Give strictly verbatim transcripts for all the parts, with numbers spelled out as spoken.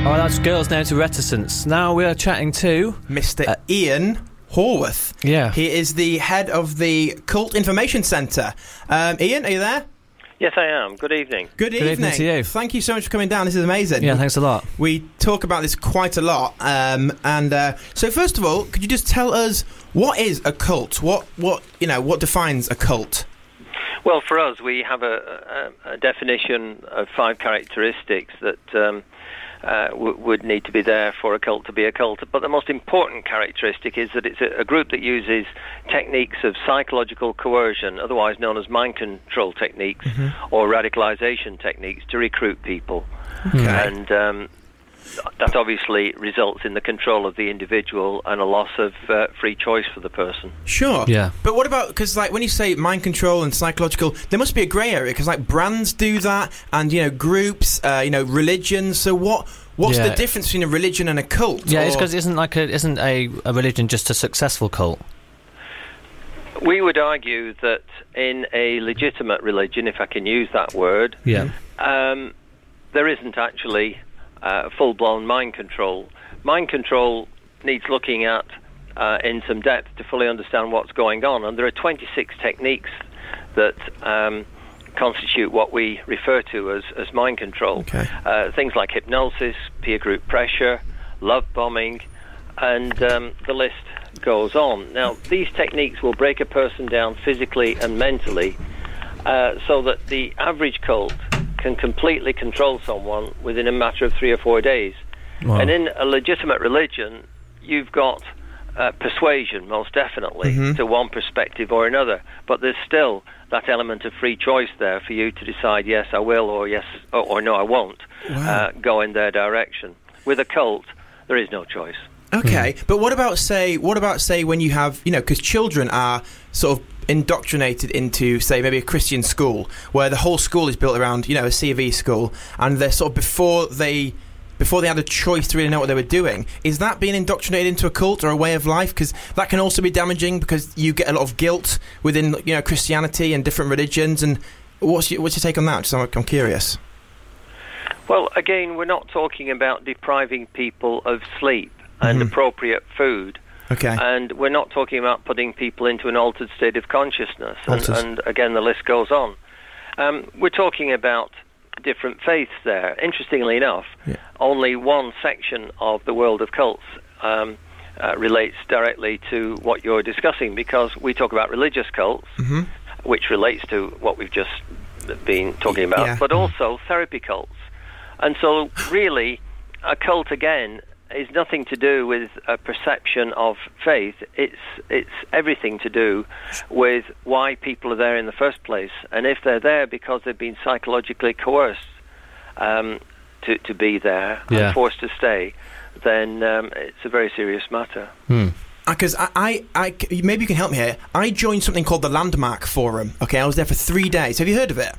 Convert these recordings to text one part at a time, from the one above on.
Oh, that's Girls Now to Reticence. Now we are chatting to Mister Uh, Ian Horwath. Yeah. He is the head of the Cult Information Centre. Um, Ian, are you there? Yes, I am. Good evening. Good, Good evening to you. Thank you so much for coming down. This is amazing. Yeah, thanks a lot. We talk about this quite a lot. Um, and uh, so, first of all, could you just tell us what is a cult? What what you know? What defines a cult? Well, for us, we have a, a, a definition of five characteristics that um, uh, w- would need to be there for a cult to be a cult. But the most important characteristic is that it's a, a group that uses techniques of psychological coercion, otherwise known as mind control techniques, mm-hmm. or radicalization techniques, to recruit people. Okay. And um, that obviously results in the control of the individual and a loss of uh, free choice for the person. Sure. Yeah. But what about, because like when you say mind control and psychological, there must be a grey area, because like brands do that, and you know groups, uh, you know religions. So what what's Yeah. the difference between a religion and a cult? Yeah, it's Or- because isn't like a isn't a, a religion just a successful cult? We would argue that in a legitimate religion, if I can use that word, Yeah. um, there isn't actually uh, full-blown mind control. Mind control needs looking at uh, in some depth to fully understand what's going on. And there are twenty-six techniques that um, constitute what we refer to as, as mind control. Okay. Uh, things like hypnosis, peer group pressure, love bombing, and um, the list goes on. Now, these techniques will break a person down physically and mentally uh, so that the average cult can completely control someone within a matter of three or four days. Wow. And in a legitimate religion, you've got uh, persuasion, most definitely, Mm-hmm. to one perspective or another. But there's still that element of free choice there for you to decide, yes, I will, or yes, or, or no, I won't, Wow. uh, go in their direction. With a cult, there is no choice. Okay, but what about say what about say when you have, you know, because children are sort of indoctrinated into, say, maybe a Christian school where the whole school is built around, you know, a C of E school, and they're sort of before they before they had a choice to really know what they were doing. Is that being indoctrinated into a cult or a way of life? Because that can also be damaging, because you get a lot of guilt within, you know, Christianity and different religions. And what's your, what's your take on that? Just, I'm, I'm curious. Well, again, we're not talking about depriving people of sleep and Mhm. appropriate food. Okay. And we're not talking about putting people into an altered state of consciousness. And, Alters. and again, the list goes on. Um, we're talking about different faiths there. Interestingly enough, Yeah. only one section of the world of cults um, uh, relates directly to what you're discussing, because we talk about religious cults, Mm-hmm. which relates to what we've just been talking about, Yeah. but also therapy cults. And so, really, a cult, again, is nothing to do with a perception of faith. It's it's everything to do with why people are there in the first place. And if they're there because they've been psychologically coerced um, to, to be there Yeah. and forced to stay, then um, it's a very serious matter. Hmm. Because I, I, I, maybe you can help me here. I joined something called the Landmark Forum. Okay, I was there for three days. Have you heard of it?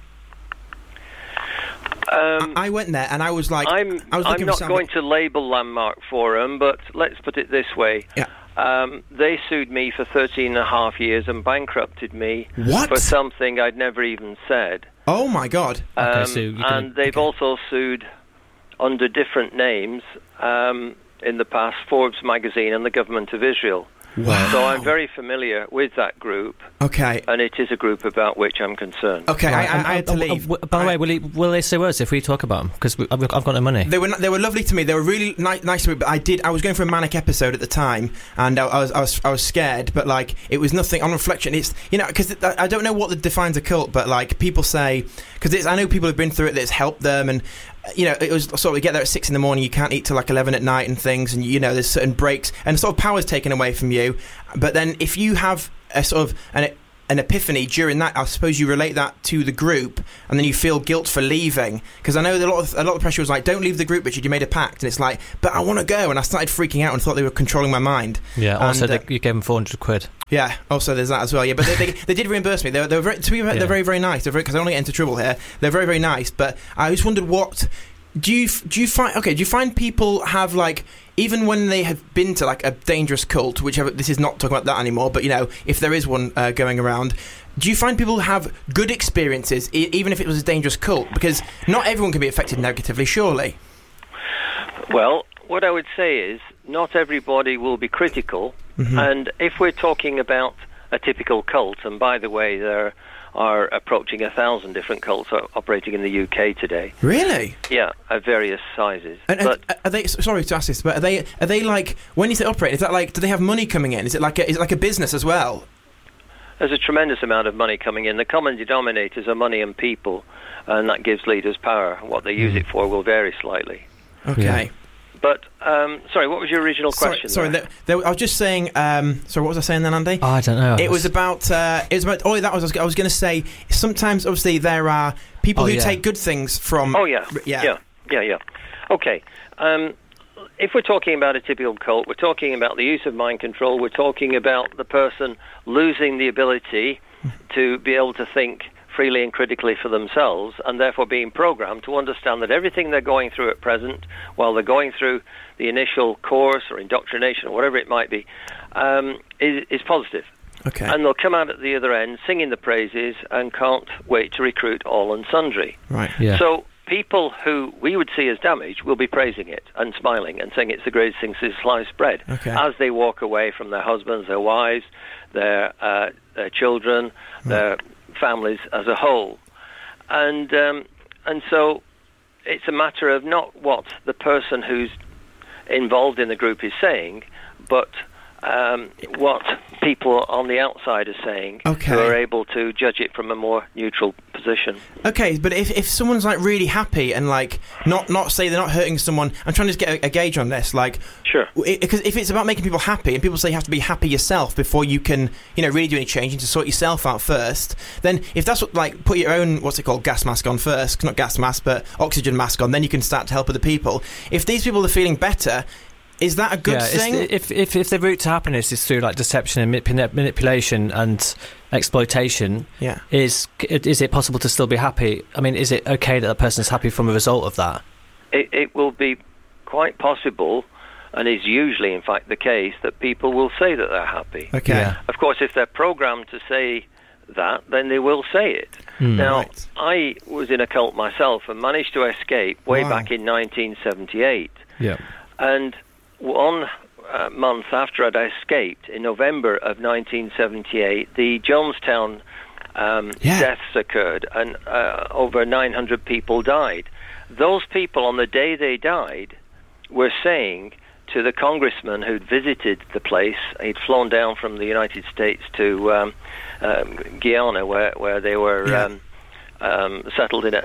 Um, I, I went there and I was like, I'm, I was I'm looking not for something. going to label Landmark Forum, but let's put it this way. Yeah. Um, they sued me for thirteen and a half years and bankrupted me What? for something I'd never even said. Oh my god! Okay, Um, so you can- and they've okay. also sued under different names um, in the past, Forbes magazine and the government of Israel. Wow. So I'm very familiar with that group, Okay. and it is a group about which I'm concerned. Okay. Right, I, I, and- I had to and- leave. and- By the I- way, will, he, will they sue us if we talk about them? Because I've, I've got no money. They were they were lovely to me. They were really ni- nice to me. But I did. I was going for a manic episode at the time, and I, I was I was I was scared. But like, it was nothing. On reflection, it's you know because I don't know what defines a cult, but like people say, because I know people have been through it that's helped them, and you know it was sort of you get there at six in the morning, you can't eat till like eleven at night and things, and you know there's certain breaks and sort of power's taken away from you. But then if you have a sort of an an epiphany during that, I suppose you relate that to the group, and then you feel guilt for leaving. Because I know that a lot of a lot of pressure was like, don't leave the group, Richard, you made a pact. And it's like, but I want to go. And I started freaking out and thought they were controlling my mind. Yeah, also And, uh, they, you gave them four hundred quid. Yeah, also there's that as well. Yeah, but they, they, they did reimburse me. They were, they were very, to be fair, Yeah. they're very, very nice. They're because I don't want to get into trouble here. They're very, very nice. But I just wondered, what do you do? You find okay? Do you find people have like, even when they have been to like a dangerous cult, whichever, this is not talking about that anymore, but you know, if there is one uh, going around, do you find people have good experiences, e- even if it was a dangerous cult? Because not everyone can be affected negatively, surely. Well, what I would say is not everybody will be critical, mm-hmm. and if we're talking about a typical cult, and by the way, there are approaching a thousand different cults operating in the U K today. Really? Yeah, of various sizes. And, but and are they? Sorry to ask this, but are they? Are they like, when you say operate? Is that like? Do they have money coming in? Is it like? A, is it like a business as well? There's a tremendous amount of money coming in. The common denominators are money and people, and that gives leaders power. What they use mm. it for will vary slightly. Okay. Yeah. But, um, sorry, what was your original question? Sorry, sorry there? There, I was just saying, um, sorry, what was I saying then, Andy? Oh, I don't know. It was about, uh, it was about, oh, that was, I was, I was going to say, sometimes, obviously, there are people oh, who yeah. take good things from... Oh, yeah, yeah, yeah, yeah, yeah. Okay, um, if we're talking about a typical cult, we're talking about the use of mind control, we're talking about the person losing the ability to be able to think freely and critically for themselves, and therefore being programmed to understand that everything they're going through at present, while they're going through the initial course or indoctrination or whatever it might be, um, is, is positive. Okay. And they'll come out at the other end singing the praises and can't wait to recruit all and sundry. Right. Yeah. So people who we would see as damaged will be praising it and smiling and saying it's the greatest thing since sliced bread, okay. as they walk away from their husbands, their wives, their, uh, their children, mm. their families as a whole. And um, and so it's a matter of not what the person who's involved in the group is saying, but um, what people on the outside are saying, okay. who are able to judge it from a more neutral position. Okay, but if, if someone's like really happy and like not not say they're not hurting someone, I'm trying to just get a, a gauge on this. Like, sure, because if it's about making people happy, and people say you have to be happy yourself before you can, you know, really do any changing, to sort yourself out first. Then if that's what, like, put your own, what's it called, gas mask on first, not gas mask, but oxygen mask on. Then you can start to help other people. If these people are feeling better, is that a good yeah, thing? If, if if the route to happiness is through like deception and manip- manipulation and exploitation, yeah. is is it possible to still be happy? I mean, is it okay that a person's happy from a result of that? It, it will be quite possible, and is usually, in fact, the case that people will say that they're happy. Okay. Yeah. Of course, if they're programmed to say that, then they will say it. Mm. Now, right. I was in a cult myself and managed to escape way wow. back in nineteen seventy-eight. Yeah. And one uh, month after I'd escaped, in November of nineteen seventy-eight, the Jonestown um, yeah. deaths occurred, and uh, over nine hundred people died. Those people, on the day they died, were saying to the congressman who'd visited the place, he'd flown down from the United States to um, um, Guyana, where, where they were yeah. um, um, settled in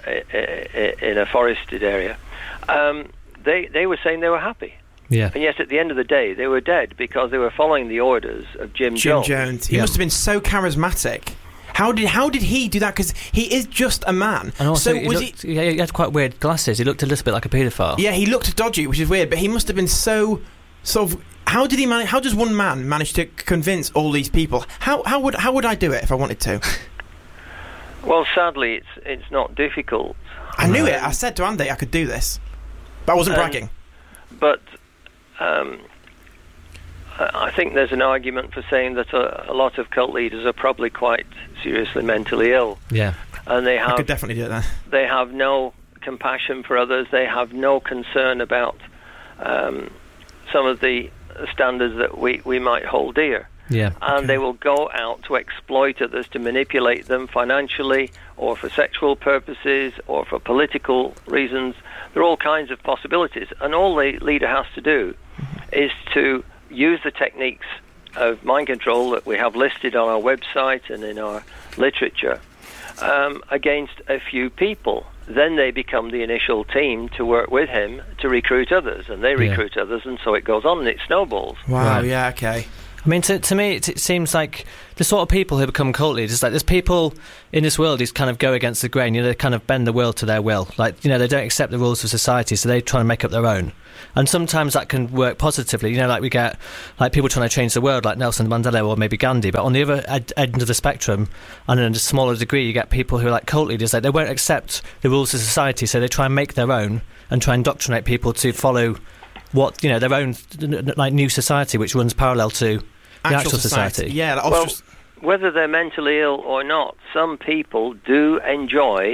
a, in a forested area, um, they, they were saying they were happy. Yeah. And yet, at the end of the day, they were dead because they were following the orders of Jim, Jim Jones. Jones. He yeah. must have been so charismatic. How did how did he do that? Because he is just a man. And also, so he, was looked, he, he had quite weird glasses. He looked a little bit like a paedophile. yeah, he looked dodgy, which is weird. But he must have been so sort of. How did he manage? How does one man manage to convince all these people? How how would how would I do it if I wanted to? Well, sadly, it's it's not difficult. I knew um, it. I said to Andy I could do this, but I wasn't um, bragging. But um, I think there's an argument for saying that a, a lot of cult leaders are probably quite seriously mentally ill. Yeah. And they I have could definitely do it then. they have no compassion for others. They have no concern about um, some of the standards that we, we might hold dear. Yeah. And Okay. they will go out to exploit others, to manipulate them financially or for sexual purposes or for political reasons. There are all kinds of possibilities. And all the leader has to do is to use the techniques of mind control that we have listed on our website and in our literature um, against a few people. Then they become the initial team to work with him to recruit others, and they Yeah. recruit others, and so it goes on and it snowballs. Wow. Right. Yeah. Okay. I mean, to, to me, it, it seems like the sort of people who become cult leaders, like there's people in this world who kind of go against the grain, you know, they kind of bend the world to their will. Like, you know, they don't accept the rules of society, so they try and make up their own. And sometimes that can work positively. You know, like we get like people trying to change the world, like Nelson Mandela or maybe Gandhi. But on the other ed- end of the spectrum, and in a smaller degree, you get people who are like cult leaders. Like they won't accept the rules of society, so they try and make their own and try and indoctrinate people to follow what, you know, their own like new society, which runs parallel to the Actual, actual society. society. Yeah. Like, Well, just, whether they're mentally ill or not, some people do enjoy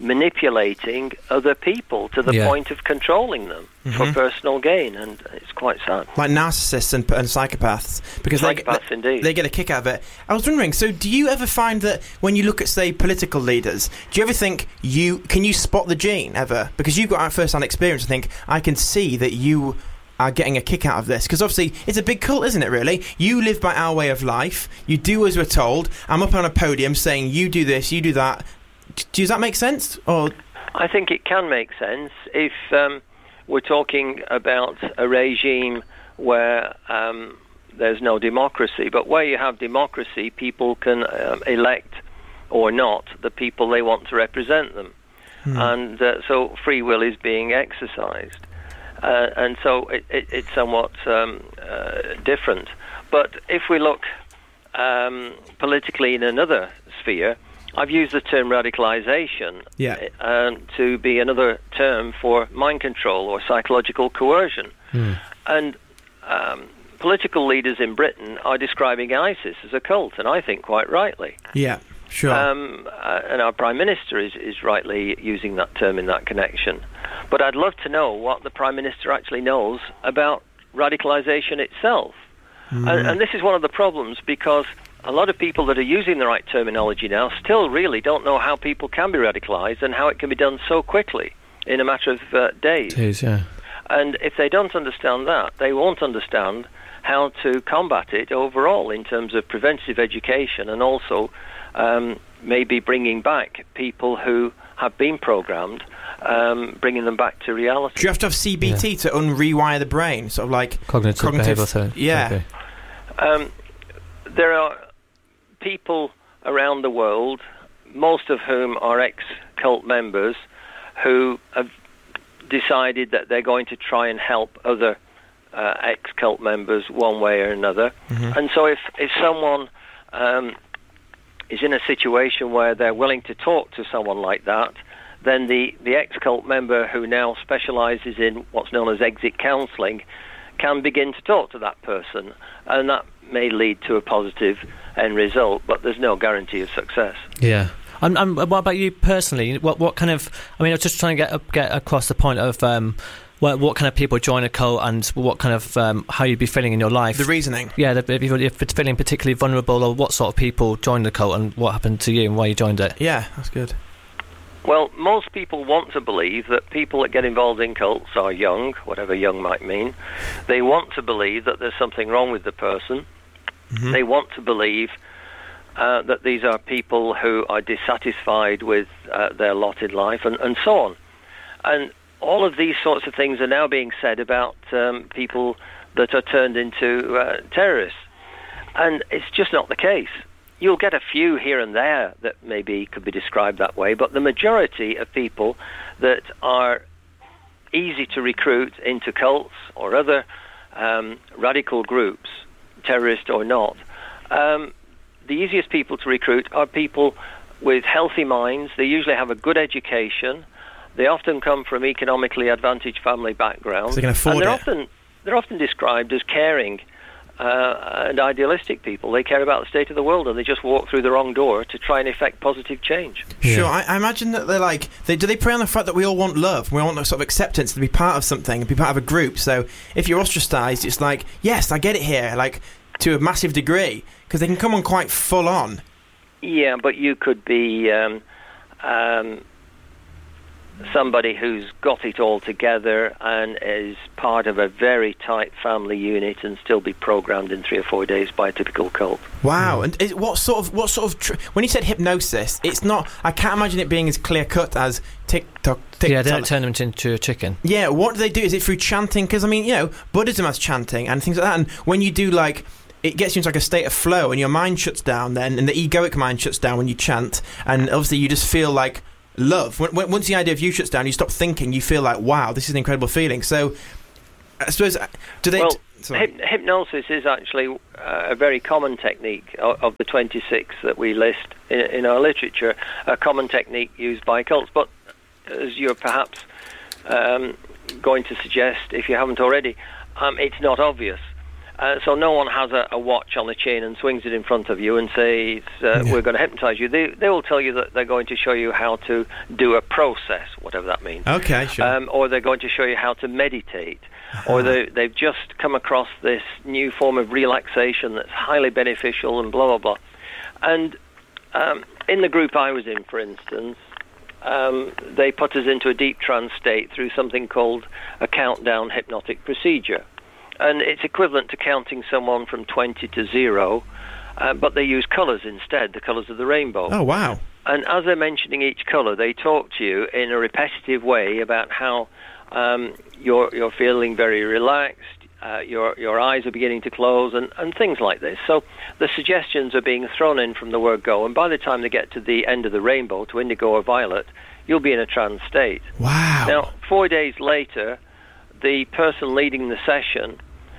manipulating other people to the Yeah. point of controlling them Mhm. for personal gain, and it's quite sad. Like narcissists and, and psychopaths, because Psychopaths, they, indeed. they get a kick out of it. I was wondering, so do you ever find that when you look at, say, political leaders, do you ever think you can you spot the gene ever? Because you've got first-hand experience. I think I can see that you are getting a kick out of this, because obviously it's a big cult, isn't it? Really, you live by our way of life. You do as we're told. I'm up on a podium saying you do this, you do that. D- does that make sense? Or I think it can make sense if um, we're talking about a regime where um, there's no democracy. But where you have democracy, people can um, elect or not the people they want to represent them. Hmm. And uh, so free will is being exercised. Uh, and so it, it, it's somewhat um, uh, different. But if we look um, politically in another sphere, I've used the term radicalization Yeah. uh, to be another term for mind control or psychological coercion. Hmm. And um, political leaders in Britain are describing ISIS as a cult, and I think quite rightly. yeah, sure. Um, uh, and our Prime Minister is, is rightly using that term in that connection. But I'd love to know what the Prime Minister actually knows about radicalization itself. Mm. And, and this is one of the problems, because a lot of people that are using the right terminology now still really don't know how people can be radicalized and how it can be done so quickly in a matter of uh, days. It is, yeah. And if they don't understand that, they won't understand how to combat it overall in terms of preventive education, and also um, maybe bringing back people who have been programmed, um, bringing them back to reality. Do you have to have C B T Yeah. to unrewire the brain? Sort of like Cognitive, Cognitive- behavioural therapy. yeah. Um, there are people around the world, most of whom are ex-cult members, who have decided that they're going to try and help other uh, ex-cult members one way or another. Mhm. And so if, if someone um, is in a situation where they're willing to talk to someone like that, then the, the ex-cult member who now specialises in what's known as exit counselling can begin to talk to that person, and that may lead to a positive end result, but there's no guarantee of success. Yeah. And, and what about you personally? What what kind of? I mean, I was just trying to get get across the point of um, what what kind of people join a cult, and what kind of um, how you'd be feeling in your life. The reasoning. Yeah, the, if, you're, if it's feeling particularly vulnerable, or what sort of people joined the cult, and what happened to you, and why you joined it. Yeah, that's good. Well, most people want to believe that people that get involved in cults are young, whatever young might mean. They want to believe that there's something wrong with the person. Mhm. They want to believe uh, that these are people who are dissatisfied with uh, their lot in life, and, and so on. And all of these sorts of things are now being said about um, people that are turned into uh, terrorists. And it's just not the case. You'll get a few here and there that maybe could be described that way, but the majority of people that are easy to recruit into cults or other um, radical groups, terrorist or not, um, the easiest people to recruit are people with healthy minds. They usually have a good education. They often come from economically advantaged family backgrounds. So they can afford and they're it. often they're often described as caring uh, and idealistic people. They care about the state of the world, and they just walk through the wrong door to try and effect positive change. Yeah. Sure, I, I imagine that they're like, they, do they prey on the fact that we all want love? We want that sort of acceptance to be part of something, and be part of a group. So if you're ostracised, it's like, yes, I get it here, like to a massive degree, because they can come on quite full on. Yeah, but you could be um, um, somebody who's got it all together and is part of a very tight family unit and still be programmed in three or four days by a typical cult. Wow, Mm. and is, what sort of what sort of tr- when you said hypnosis, it's not. I can't imagine it being as clear cut as TikTok. TikTok. Yeah, they don't turn them into a chicken. Yeah, what do they do? Is it through chanting? Because I mean, you know, Buddhism has chanting and things like that. And when you do like, it gets you into like a state of flow, and your mind shuts down. Then, and the egoic mind shuts down when you chant, and obviously you just feel like love. When, when, once the idea of you shuts down, you stop thinking. You feel like, wow, this is an incredible feeling. So, I suppose, do they? Well, t- sorry. hyp- hypnosis is actually uh, a very common technique of, of the twenty-six that we list in, in our literature, a common technique used by cults. But as you're perhaps um, going to suggest, if you haven't already, um, it's not obvious. Uh, so no one has a, a watch on the chain and swings it in front of you and says, uh, yeah. we're going to hypnotise you. They, they will tell you that they're going to show you how to do a process, whatever that means. Okay, sure. Um, or they're going to show you how to meditate. Uh-huh. Or they, they've just come across this new form of relaxation that's highly beneficial and blah, blah, blah. And um, in the group I was in, for instance, um, they put us into a deep trance state through something called a countdown hypnotic procedure. And it's equivalent to counting someone from twenty to zero, uh, but they use colours instead, the colours of the rainbow. Oh, wow. And as they're mentioning each colour, they talk to you in a repetitive way about how um, you're, you're feeling very relaxed, uh, your, your eyes are beginning to close, and, and things like this. So the suggestions are being thrown in from the word go, and by the time they get to the end of the rainbow, to indigo or violet, you'll be in a trance state. Wow. Now, four days later, the person leading the session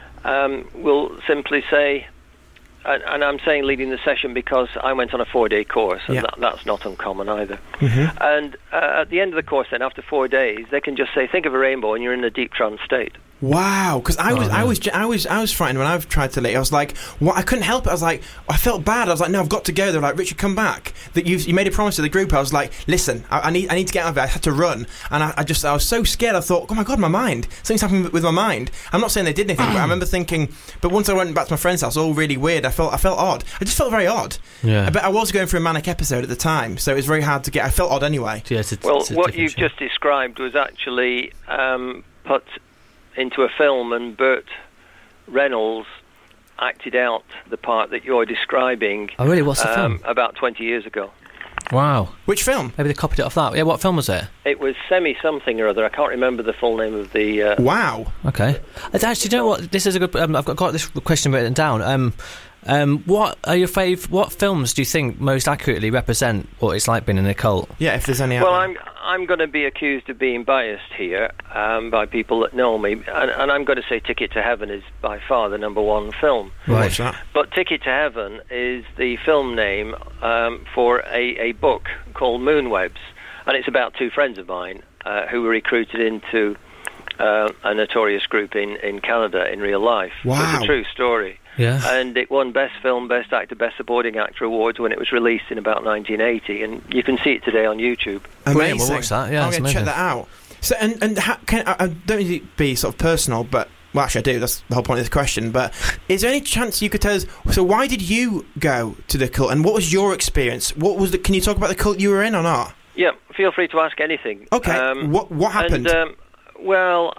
um, will simply say, and, and I'm saying leading the session because I went on a four-day course, and yeah. that, that's not uncommon either. Mm-hmm. And uh, at the end of the course, then, after four days, they can just say, think of a rainbow, and you're in a deep trance state. Wow, because I was, oh, I was, I was, I was frightened when I've tried to leave. I was like, what? I couldn't help it. I was like, I felt bad. I was like, no, I've got to go. They're like, Richard, come back. That you, you made a promise to the group. I was like, listen, I, I need, I need to get out of it. I had to run, and I, I just, I was so scared. I thought, oh my god, my mind, something's happening with my mind. I'm not saying they did anything, but I remember thinking. But once I went back to my friend's house, all really weird. I felt, I felt odd. I just felt very odd. Yeah. But I was going through a manic episode at the time, so it was very hard to get. I felt odd anyway. Yeah, it's a, well, it's a what you've show. just described was actually um, put into a film, and Burt Reynolds acted out the part that you're describing. Oh, really? What's the um, film? About twenty years ago. Wow. Which film? Maybe they copied it off that. Yeah, what film was it? It was Semi-something or other. I can't remember the full name of the... Uh, wow. Okay. Actually, do you know what? This is a good... Um, I've got, got this question written down. Um, um, what are your fav? What films do you think most accurately represent what it's like being in a cult? Yeah, if there's any. Well, I'm I'm going to be accused of being biased here um, by people that know me, and, and I'm going to say Ticket to Heaven is by far the number one film. Right. Watch that. But Ticket to Heaven is the film name um, for a, a book called Moonwebs, and it's about two friends of mine uh, who were recruited into uh, a notorious group in, in Canada in real life. Wow. So it's a true story. Yeah. And it won Best Film, Best Actor, Best Supporting Actor awards when it was released in about nineteen eighty, and you can see it today on YouTube. Amazing. We'll watch that. Yeah, I'm going to check that out. So, and and how, can I, I don't need to be sort of personal, but well, actually, I do. That's the whole point of this question. But is there any chance you could tell us? So, why did you go to the cult, and what was your experience? What was the? Can you talk about the cult you were in or not? Yeah, feel free to ask anything. Okay. Um, what what happened? And, um, well.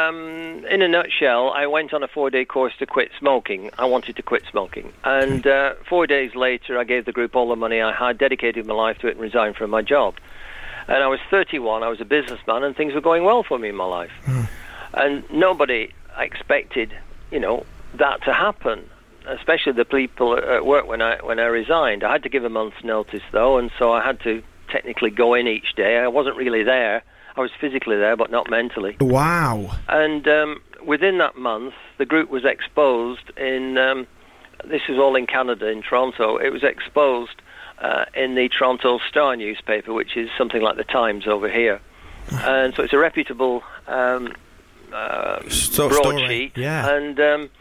Um, in a nutshell, I went on a four-day course to quit smoking. I wanted to quit smoking. And uh, four days later, I gave the group all the money I had, dedicated my life to it, and resigned from my job. And I was thirty-one, I was a businessman, and things were going well for me in my life. Mm. And nobody expected, you know, that to happen, especially the people at work when I, when I resigned. I had to give a month's notice, though, and so I had to technically go in each day. I wasn't really there. I was physically there, but not mentally. Wow. And um, within that month, the group was exposed in, um, this is all in Canada, in Toronto, it was exposed uh, in the Toronto Star newspaper, which is something like the Times over here. And so it's a reputable um, uh, so broadsheet. Yeah. And um,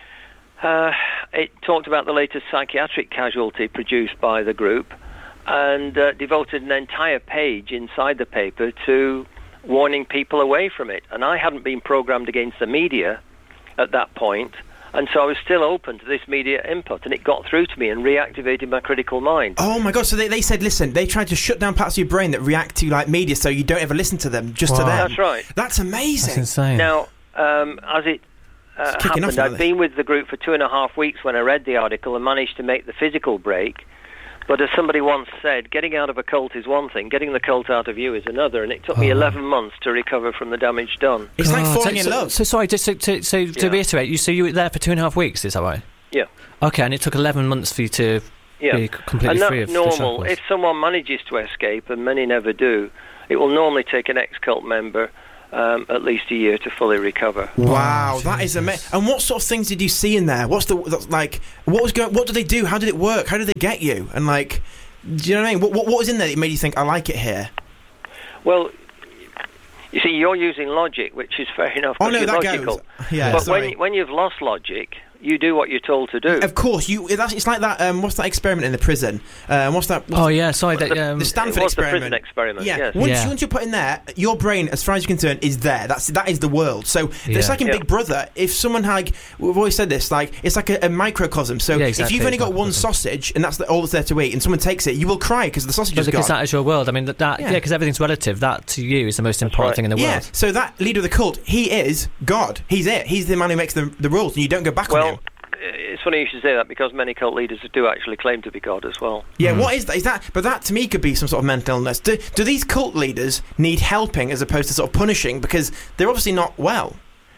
uh, it talked about the latest psychiatric casualty produced by the group, and uh, devoted an entire page inside the paper to warning people away from it. And I hadn't been programmed against the media at that point, and so I was still open to this media input, and it got through to me and reactivated my critical mind. Oh my god, so they, they said, listen, they tried to shut down parts of your brain that react to like media, so you don't ever listen to them, just wow. to them. That's right. That's amazing. That's insane. Now, um, as it uh, happened, I'd been with the group for two and a half weeks when I read the article and managed to make the physical break. But as somebody once said, getting out of a cult is one thing, getting the cult out of you is another, and it took me oh. eleven months to recover from the damage done. It's like God, falling so, in love. So, sorry, just to, to, so, Yeah. to reiterate, you so you were there for two and a half weeks, is that right? Yeah. Okay, and it took eleven months for you to Yeah. be completely And free that's of normal. the shackles. If someone manages to escape, and many never do, it will normally take an ex-cult member um, at least a year to fully recover. Wow, Oh, that is amazing. And what sort of things did you see in there? What's the, like, what was going, what did they do? How did it work? How did they get you? And like, do you know what I mean? What, what, what was in there that made you think, I like it here? Well, you see, you're using logic, which is fair enough, Oh because no, you're that logical. goes. Yeah, but sorry. when when you've lost logic, you do what you're told to do. Of course, you. That's, it's like that. Um, what's that experiment in the prison? Um, what's that? What's oh yeah, sorry. The, the, um, the Stanford it was experiment. The prison experiment. Yeah. Yes. Once, yeah. once you're put in there, your brain, as far as you're concerned, is there. That's that is the world. So Yeah. it's like in Yeah. Big Brother. If someone like we've always said this, like it's like a, a microcosm. So Yeah, if exactly, you've only it's got one microcosm. sausage and that's the, all that's there to eat, and someone takes it, you will cry because the sausage is because gone. that is your world. I mean, that, that Yeah. yeah, because everything's relative. That to you is the most important right. thing in the Yeah. world. So that leader of the cult, he is God. He's it. He's the man who makes the the rules, and you don't go back on him. Well, it's funny you should say that because many cult leaders do actually claim to be God as well. Yeah, Mm. what is that? Is that? But that to me could be some sort of mental illness. Do, do these cult leaders need helping as opposed to sort of punishing because they're obviously not well?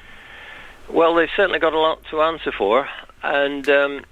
Well, they've certainly got a lot to answer for, and um,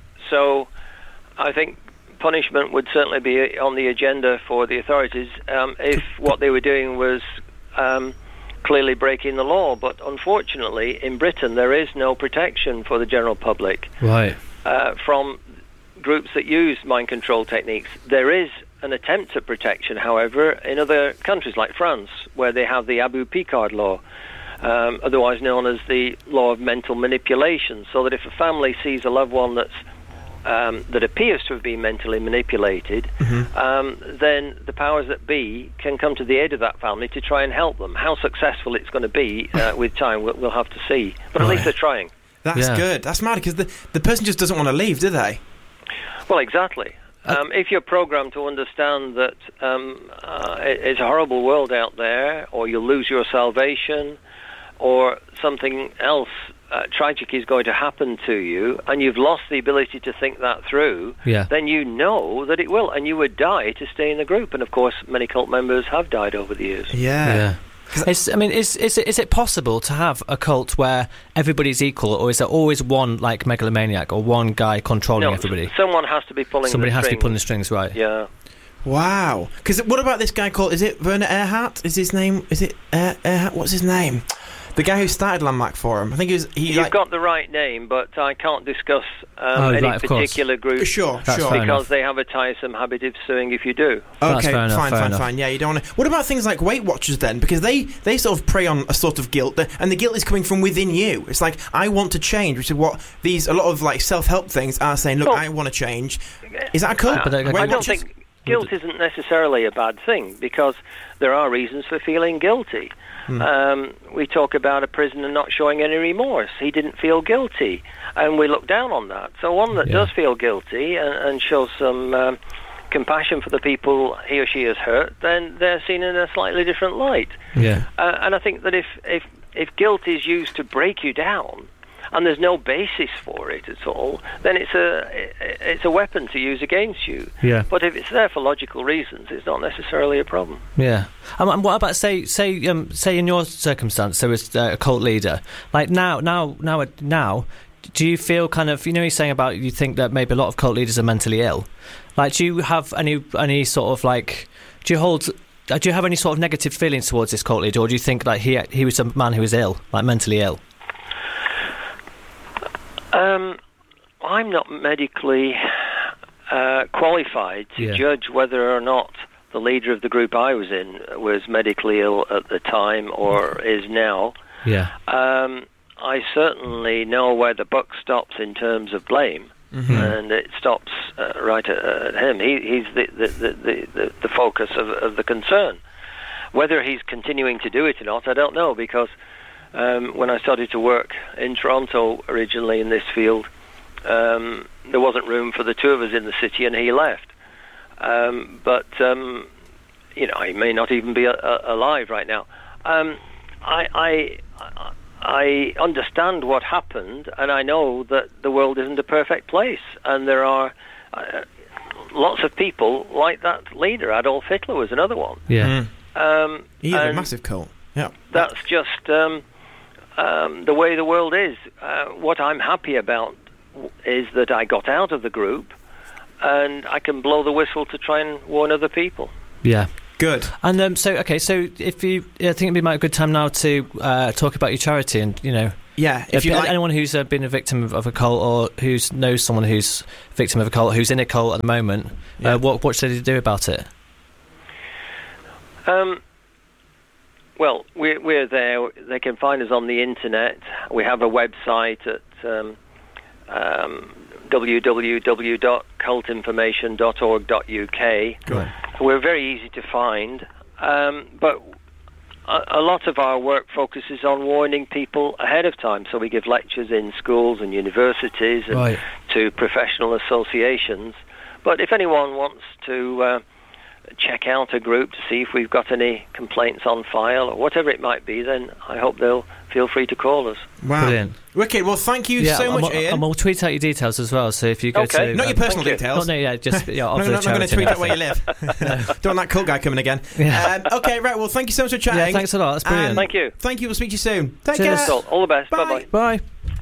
so I think punishment would certainly be on the agenda for the authorities um, if what they were doing was um, clearly breaking the law. But unfortunately, in Britain, there is no protection for the general public Right. uh, from groups that use mind control techniques. There is an attempt at protection, however, in other countries like France, where they have the Abu Picard law, um, otherwise known as the law of mental manipulation, so that if a family sees a loved one that's um, that appears to have been mentally manipulated, Mm-hmm. um, then the powers that be can come to the aid of that family to try and help them. How successful it's going to be uh, with time, we'll, we'll have to see. But at Right. least they're trying. That's Yeah. good. That's mad because the the person just doesn't want to leave, do they? Well, exactly. Um, if you're programmed to understand that um, uh, it, it's a horrible world out there, or you'll lose your salvation, or something else uh, tragic is going to happen to you, and you've lost the ability to think that through, Yeah. then you know that it will, and you would die to stay in the group. And of course, many cult members have died over the years. Yeah. Yeah. It's, I mean, is is it, is it possible to have a cult where everybody's equal, or is there always one like megalomaniac or one guy controlling No, everybody? someone has to be pulling Somebody the has to be strings. pulling the strings, right? Yeah. Wow. Because what about this guy called? Is it Werner Erhardt? Is his name? Is it Er- Erhardt? What's his name? The guy who started Landmark Forum. I think he was. He You've like, got the right name, but I can't discuss um, Oh, any right, of course. particular group Sure, That's sure. fair enough. because they have a tiresome habit of suing if you do. That's Okay, fair enough, fine, fair fine, enough. fine. Yeah, you don't want to. What about things like Weight Watchers then? Because they they sort of prey on a sort of guilt, that- and the guilt is coming from within you. It's like I want to change, which is what these a lot of like self help things are saying. Look, Well, I want to change. Is that a cult? But, uh, Weight I don't Watchers? think guilt isn't necessarily a bad thing because there are reasons for feeling guilty. Hmm. Um, we talk about a prisoner not showing any remorse. He didn't feel guilty, and we look down on that. So one that Yeah. does feel guilty and, and shows some um, compassion for the people he or she has hurt, then they're seen in a slightly different light. Yeah. Uh, and I think that if, if if guilt is used to break you down, and there's no basis for it at all, then it's a it's a weapon to use against you. Yeah. But if it's there for logical reasons, it's not necessarily a problem. Yeah. Um, and what about say say um, say in your circumstance there was uh, a cult leader like now now now now do you feel kind of, you know, you're saying about you think that maybe a lot of cult leaders are mentally ill, like do you have any any sort of like do you hold uh, do you have any sort of negative feelings towards this cult leader, or do you think like he he was a man who was ill, like mentally ill? Um, I'm not medically uh, qualified to Yeah. judge whether or not the leader of the group I was in was medically ill at the time or is now. Yeah. Um, I certainly know where the buck stops in terms of blame, Mm-hmm. and it stops uh, right at, at him. He, he's the the, the, the, the focus of, of the concern. Whether he's continuing to do it or not, I don't know, because um, when I started to work in Toronto originally in this field, um, there wasn't room for the two of us in the city, and he left. Um, but um, you know, he may not even be a, a, alive right now. Um, I, I, I understand what happened, and I know that the world isn't a perfect place, and there are uh, lots of people like that leader. Adolf Hitler was another one. Yeah. Mm. Um, He is a and massive cult. Yeah. that's just um, um, the way the world is. Uh, what I'm happy about w- is that I got out of the group, and I can blow the whistle to try and warn other people. Yeah. Good. And um, so, okay, so if you, I think it'd be a good time now to uh, talk about your charity, and you know, Yeah. If if you like, anyone who's uh, been a victim of, of a cult, or who knows someone who's a victim of a cult, who's in a cult at the moment, Yeah. uh, what what should they do about it? Um, well, we're, we're there. They can find us on the internet. We have a website at um, um, w w w dot cult information dot org dot u k. Right. We're very easy to find, um, but a, a lot of our work focuses on warning people ahead of time. So we give lectures in schools and universities and Right. to professional associations. But if anyone wants to uh, check out a group to see if we've got any complaints on file or whatever it might be, then I hope they'll feel free to call us. Wow. Brilliant. Wicked. Well, thank you Yeah, so I'm, much, I'm, Ian. I'm, I'll tweet out your details as well. So if you go Okay. to Not um, your personal thank you. details. Not, no, yeah, just yeah, of no, the no, I'm not going to charity tweet and out where you live. Don't want that cult guy coming again. Yeah. Um, okay, right. Well, thank you so much for chatting. Yeah, thanks a lot. That's brilliant. And Thank you. Thank you. We'll speak to you soon. Take Cheers. care. So, all the best. Bye. Bye-bye. Bye.